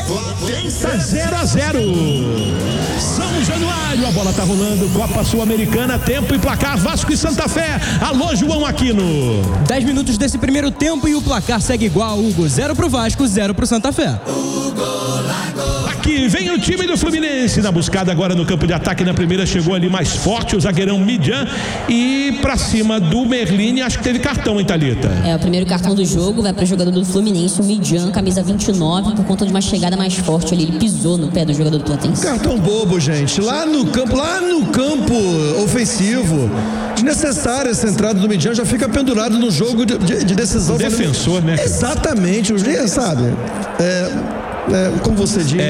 Está 0-0. São Januário, a bola tá rolando. Copa Sul-Americana, tempo e placar Vasco e Santa Fé. Alô, João Aquino. 10 minutos desse primeiro tempo e o placar segue igual, Hugo. 0 pro Vasco, 0 pro Santa Fé. Aqui vem o time do Fluminense na buscada agora no campo de ataque. Na primeira chegou ali mais forte o zagueirão Midian e pra cima do Merlini. Acho que teve cartão, hein, Thalita? É, o primeiro cartão do jogo vai para o jogador do Fluminense, o Midian, camisa 29, por conta de uma chegada mais forte ali. Ele pisou no pé do jogador do Platense. Cartão bobo, gente. Lá no campo ofensivo. Desnecessária essa entrada do Midian, já fica pendurado no jogo de decisão. Defensor, né? Exatamente, sabe? Como você diz.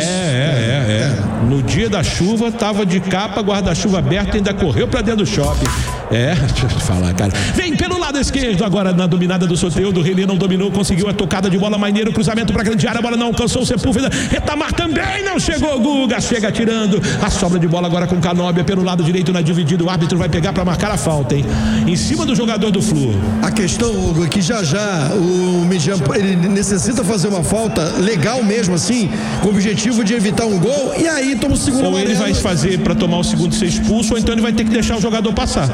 No dia da chuva, tava de capa, guarda-chuva aberto, ainda correu pra dentro do shopping. Deixa eu te falar, cara. Vem pelo lado esquerdo, agora na dominada do Soteldo. O René não dominou, conseguiu a tocada de bola. Maineiro, cruzamento pra grande área, a bola não alcançou o Sepúlveda. Retamar também não chegou. Guga chega tirando a sobra de bola agora com Canóbia pelo lado direito na dividida. O árbitro vai pegar pra marcar a falta, hein? Em cima do jogador do Flu. A questão, Hugo, é que já o Midian, ele necessita fazer uma falta legal mesmo assim, com o objetivo de evitar um gol, e aí toma o segundo amarelo. Ou ele vai fazer pra tomar o segundo ser expulso, ou então ele vai ter que deixar o jogador passar.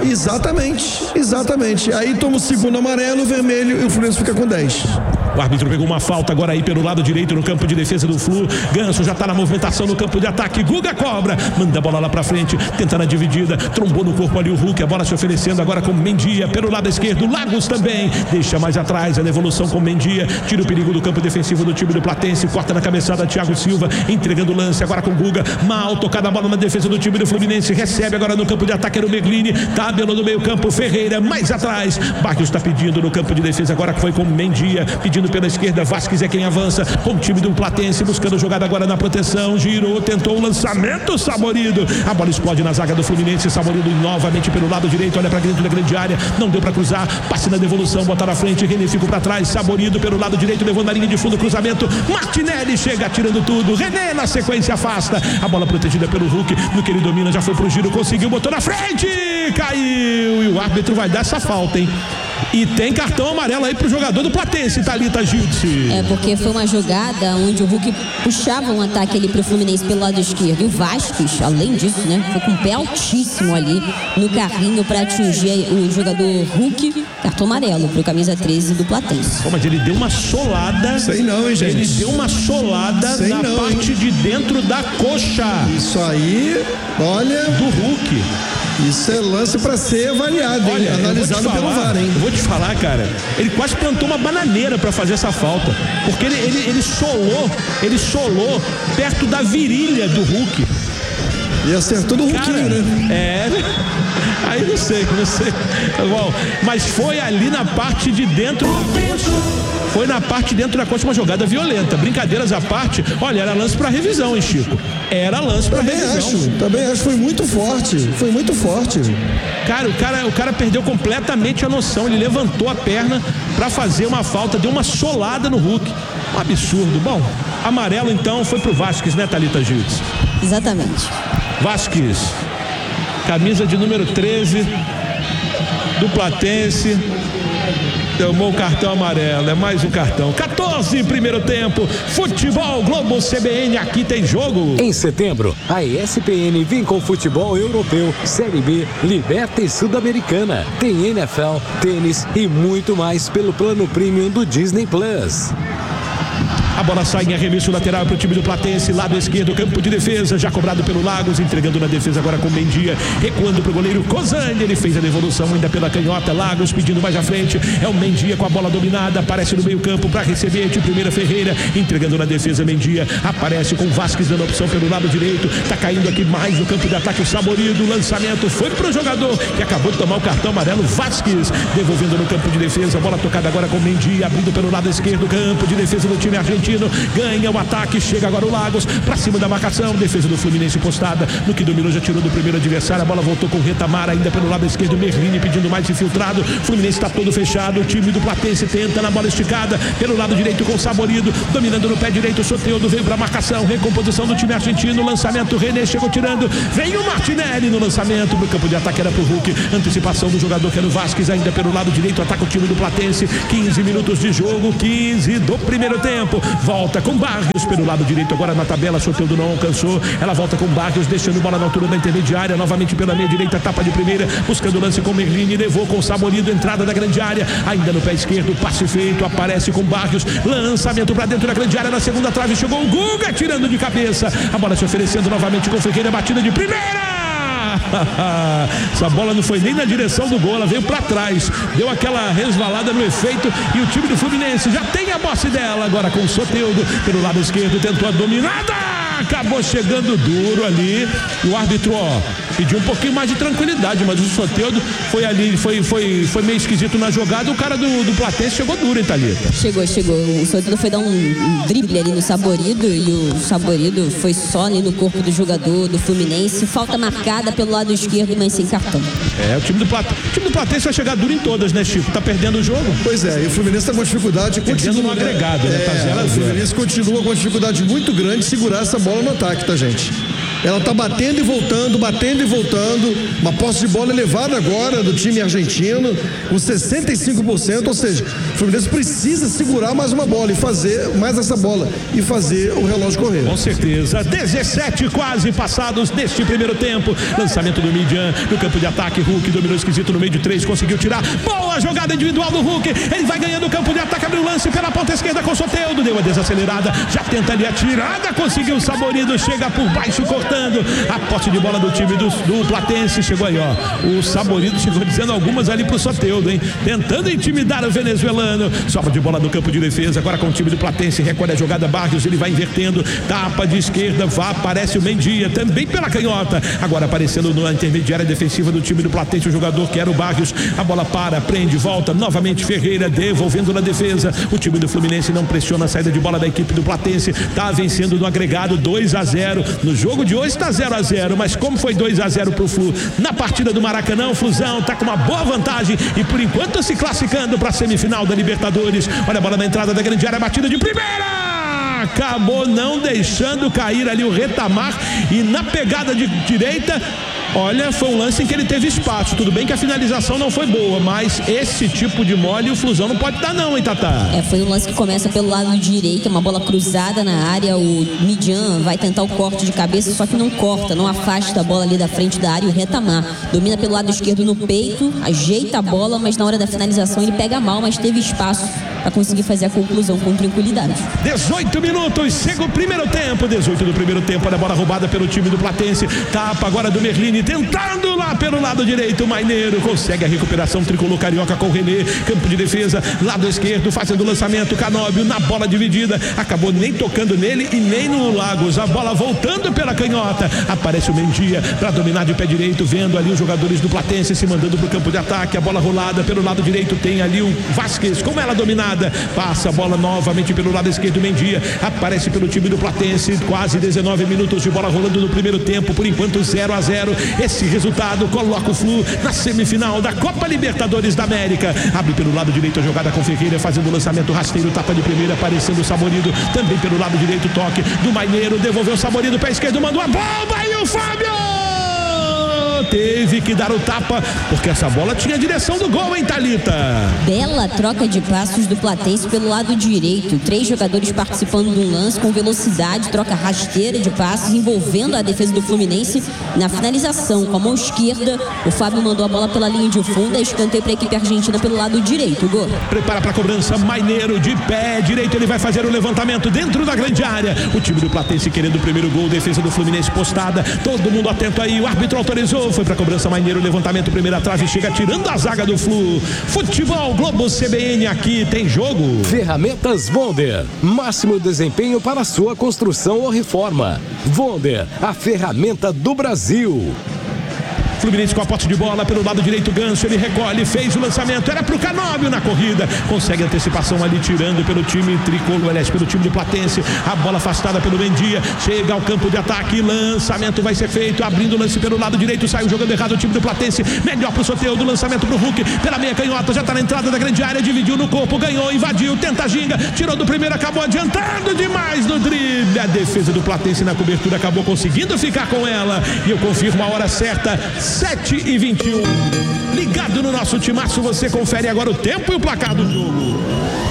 Exatamente. Aí toma o segundo amarelo, o vermelho, e o Fluminense fica com 10. O árbitro pegou uma falta agora aí pelo lado direito no campo de defesa do Flu. Ganso já tá na movimentação no campo de ataque. Guga cobra, manda a bola lá pra frente, tentando a dividida, trombou no corpo ali o Hulk, a bola se oferecendo agora com Mendia pelo lado esquerdo. Lagos também, deixa mais atrás a devolução com Mendia, tira o perigo do campo defensivo do time do Platense, corta na cabeçada Thiago Silva, entregando o lance agora com Guga, mal tocada a bola na defesa do time do Fluminense, recebe agora no campo de ataque era o Merlini, tabelou no meio campo Ferreira, mais atrás, Barrios está pedindo no campo de defesa agora que foi com Mendia, pedindo pela esquerda, Vasquez é quem avança com o time do Platense, buscando jogada agora na proteção, girou, tentou o lançamento, Saborido, a bola explode na zaga do Fluminense, Saborido novamente pelo lado direito, olha para dentro da grande área, não deu para cruzar, passe na devolução, botar na frente, René ficou para trás, Saborido pelo lado direito, levou na linha de fundo, cruzamento, Martinelli chega tirando tudo, René na sequência afasta, a bola protegida pelo Hulk, no que ele domina, já foi pro giro, conseguiu, botou na frente, caiu, e o árbitro vai dar essa falta, hein? E tem cartão amarelo aí pro jogador do Platense, Thalita Giltzi. Porque foi uma jogada onde o Hulk puxava um ataque ali pro Fluminense pelo lado esquerdo. E o Vasquez, além disso, né, foi com o pé altíssimo ali no carrinho para atingir o jogador Hulk. Cartão amarelo pro camisa 13 do Platense. Mas ele deu uma solada. Sei não, hein, gente? Ele deu uma solada na parte de dentro da coxa. Isso aí, olha. Do Hulk. Isso é lance pra ser avaliado, hein? Analisado pelo VAR, hein? Eu vou te falar, cara, ele quase plantou uma bananeira pra fazer essa falta, porque ele solou perto da virilha do Hulk. E acertou no Hulkinho, né? Aí não sei. Bom, mas foi ali na parte de dentro da coxa. Foi na parte de dentro da coxa, uma jogada violenta. Brincadeiras à parte, olha, era lance pra revisão, hein, Chico? Era lance pra revisão. Também acho, foi muito forte. Cara, o cara perdeu completamente a noção. Ele levantou a perna pra fazer uma falta, deu uma solada no Hulk. Um absurdo. Bom, amarelo então foi pro Vasquez, né, Thalita Giltz? Exatamente. Vasquez, camisa de número 13 do Platense, tomou o cartão amarelo, é mais um cartão. 14, primeiro tempo, Futebol Globo CBN, aqui tem jogo. Em setembro, a ESPN vem com futebol europeu, Série B, Liberta e Sul-Americana. Tem NFL, tênis e muito mais pelo plano premium do Disney Plus. A bola sai em arremesso lateral para o time do Platense, lado esquerdo, campo de defesa, já cobrado pelo Lagos, entregando na defesa agora com Mendia, recuando para o goleiro Cozani, ele fez a devolução ainda pela canhota, Lagos pedindo mais à frente, é o Mendia com a bola dominada, aparece no meio campo para receber de primeira Ferreira, entregando na defesa Mendia, aparece com Vasquez dando opção pelo lado direito, tá caindo aqui mais no campo de ataque o Saborido, lançamento foi pro jogador que acabou de tomar o cartão amarelo, Vasquez, devolvendo no campo de defesa, bola tocada agora com Mendia, abrindo pelo lado esquerdo, campo de defesa do time argentino, ganha o ataque, chega agora o Lagos pra cima da marcação, defesa do Fluminense postada, no que dominou, já tirou do primeiro adversário, a bola voltou com o Retamar ainda pelo lado esquerdo, Merlini pedindo mais infiltrado, Fluminense está todo fechado, o time do Platense tenta na bola esticada, pelo lado direito com o Saborido, dominando no pé direito, o Soteldo veio pra marcação, recomposição do time argentino, lançamento, René chegou tirando, vem o Martinelli no lançamento, no campo de ataque era pro Hulk, antecipação do jogador que era o Vasquez, ainda pelo lado direito, ataca o time do Platense, 15 minutos de jogo, 15 do primeiro tempo, volta com Barrios pelo lado direito, agora na tabela, Soteldo não alcançou, ela volta com Barrios, deixando bola na altura da intermediária, novamente pela meia direita, tapa de primeira, buscando o lance com Merlini, levou com Saborido, entrada da grande área, ainda no pé esquerdo, passe feito, aparece com Barrios, lançamento para dentro da grande área, na segunda trave, chegou o Guga, tirando de cabeça, a bola se oferecendo novamente com Ferreira, batida de primeira! Essa bola não foi nem na direção do gol, ela veio para trás, deu aquela resvalada no efeito e o time do Fluminense já tem a posse dela, agora com o Soteldo pelo lado esquerdo, tentou a dominada, acabou chegando duro ali, o árbitro pediu um pouquinho mais de tranquilidade, mas o Soteldo foi ali, foi meio esquisito na jogada, o cara do Platense chegou duro, hein, Thalita? Chegou, o Soteldo foi dar um drible ali no Saborido e o Saborido foi só ali no corpo do jogador do Fluminense, falta marcada pelo lado esquerdo, mas sem cartão. O time do Platense vai chegar duro em todas, né, Chico? Tá perdendo o jogo? Pois é, e o Fluminense tá com dificuldade, continua no agregado, né? Tá 0-0. O Fluminense continua com uma dificuldade muito grande de segurar essa bola no ataque, tá, gente? Ela tá batendo e voltando, uma posse de bola elevada agora do time argentino, com 65%, ou seja, o Fluminense precisa segurar mais uma bola e fazer mais essa bola e fazer o relógio correr. Com certeza, 17 quase passados neste primeiro tempo, lançamento do Midian, no campo de ataque, Hulk dominou esquisito no meio de 3, conseguiu tirar, boa jogada individual do Hulk, ele vai ganhando o campo de ataque, abriu o lance pela ponta esquerda com o Soteldo, deu a desacelerada, já tenta ali a tirada, conseguiu o Saborido, chega por baixo, cortando a posse de bola do time do Platense, chegou aí, o Saborido chegou dizendo algumas ali pro Soteldo, hein, tentando intimidar o venezuelano, sobra de bola no campo de defesa, agora com o time do Platense, recolhe a jogada, Barrios, ele vai invertendo, tapa de esquerda, aparece o Mendia, também pela canhota, agora aparecendo na intermediária defensiva do time do Platense, o jogador que era o Barrios, a bola prende, volta, novamente Ferreira, devolvendo na defesa, o time do Fluminense não pressiona a saída de bola da equipe do Platense, tá vencendo no agregado 2-0, no jogo de hoje está 0-0, mas como foi 2-0 pro Flu na partida do Maracanã, o Flusão tá com uma boa vantagem e por enquanto se classificando para a semifinal da Libertadores. Olha a bola na entrada da grande área, batida de primeira, acabou não deixando cair ali o Retamar e na pegada de direita, olha, foi um lance em que ele teve espaço, tudo bem que a finalização não foi boa, mas esse tipo de mole o Flusão não pode dar não, hein, Tatá? Foi um lance que começa pelo lado direito, uma bola cruzada na área, o Midian vai tentar o corte de cabeça, só que não corta, não afasta a bola ali da frente da área, o Retamar domina pelo lado esquerdo no peito, ajeita a bola, mas na hora da finalização ele pega mal, mas teve espaço para conseguir fazer a conclusão com tranquilidade. 18 minutos, chega o primeiro tempo, 18 do primeiro tempo, olha a bola roubada pelo time do Platense, tapa agora do Merlini, tentando lá pelo lado direito, o Maineiro consegue a recuperação, tricolor carioca com o Renê, campo de defesa, lado esquerdo, fazendo o lançamento, Canóbio na bola dividida, acabou nem tocando nele e nem no Lagos, a bola voltando pela canhota, aparece o Mendia para dominar de pé direito, vendo ali os jogadores do Platense se mandando pro campo de ataque, a bola rolada pelo lado direito, tem ali o Vasquez, com ela dominada, passa a bola novamente pelo lado esquerdo, Mendia aparece pelo time do Platense, quase 19 minutos de bola rolando no primeiro tempo, por enquanto 0-0, esse resultado coloca o Flu na semifinal da Copa Libertadores da América, abre pelo lado direito a jogada com Ferreira, fazendo o lançamento rasteiro, tapa de primeira, aparecendo o Saborido, também pelo lado direito, toque do Maineiro, devolveu o Saborido, pé esquerdo, mandou a bomba e o Fábio teve que dar o tapa, porque essa bola tinha a direção do gol, hein, Thalita? Bela troca de passos do Platense pelo lado direito, 3 jogadores participando de um lance com velocidade, troca rasteira de passos, envolvendo a defesa do Fluminense na finalização, com a mão esquerda, o Fábio mandou a bola pela linha de fundo, escanteio para a equipe argentina pelo lado direito, gol. Prepara para a cobrança, Maineiro de pé direito, ele vai fazer o levantamento dentro da grande área, o time do Platense querendo o primeiro gol, defesa do Fluminense postada, todo mundo atento aí, o árbitro autorizou, foi para a cobrança, Maineiro, levantamento, primeira trave, chega tirando a zaga do Flu. Futebol Globo CBN, aqui tem jogo. Ferramentas Wonder, máximo desempenho para sua construção ou reforma. Wonder, a ferramenta do Brasil. Fluminense com a posse de bola pelo lado direito, Ganso, ele recolhe, fez o lançamento, era pro Canóbio na corrida, consegue antecipação ali, tirando pelo time tricolor, aliás, pelo time de Platense, a bola afastada pelo Mendia, chega ao campo de ataque, lançamento vai ser feito, abrindo o lance pelo lado direito, saiu jogando errado o time do Platense, melhor pro Soteldo, lançamento pro Hulk, pela meia canhota, já tá na entrada da grande área, dividiu no corpo, ganhou, invadiu, tenta a ginga, tirou do primeiro, acabou adiantando demais no drible, a defesa do Platense na cobertura acabou conseguindo ficar com ela, e eu confirmo a hora certa, 7h21. Ligado no nosso timaço, você confere agora o tempo e o placar do jogo.